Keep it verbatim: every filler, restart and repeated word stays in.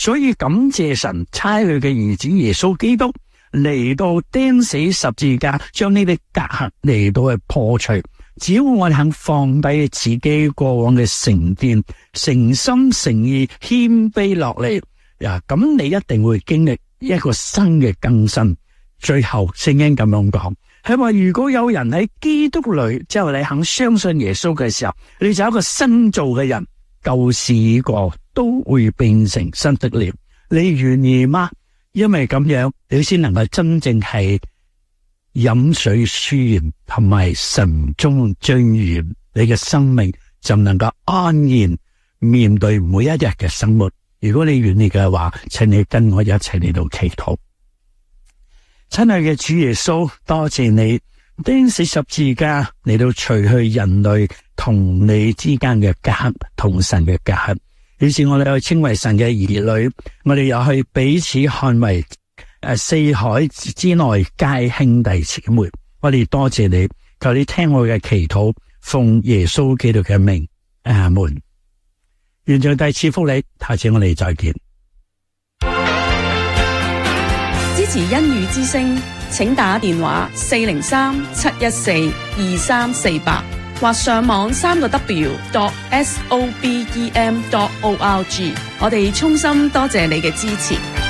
所以感謝神差佢嘅兒子耶穌基督嚟到釘死十字架，將呢啲隔閡嚟到去破除。只要我哋肯放低自己過往嘅成見，誠心誠意謙卑落嚟，呀，咁你一定會經歷一個新嘅更新。最後聖經咁樣講，係話如果有人喺基督裏，之後你肯相信耶穌嘅時候，你就有一個新造嘅人，舊事已過，都會變成新的了。你願意嗎？因為咁樣，你先能夠真正係飲水思源，同埋神中追源，你嘅生命就能夠安然面對每一日嘅生活。如果你願意嘅話，請你跟我一齊嚟到祈禱。親愛嘅主耶穌，多謝你釘死十字架嚟到除去人類同你之間嘅隔閡，同神嘅隔閡。於是我哋去稱為神嘅兒女，我哋又去彼此看為誒四海之內皆兄弟姊妹。我哋多謝你，求你聽我嘅祈禱，奉耶穌基督嘅名，阿門。願上帝賜福你，下次我哋再見。 支持恩語之聲，請打電話四零三七一四二三四八，或上網三個 W dot S O B E M dot O R G。我哋衷心多謝你嘅支持。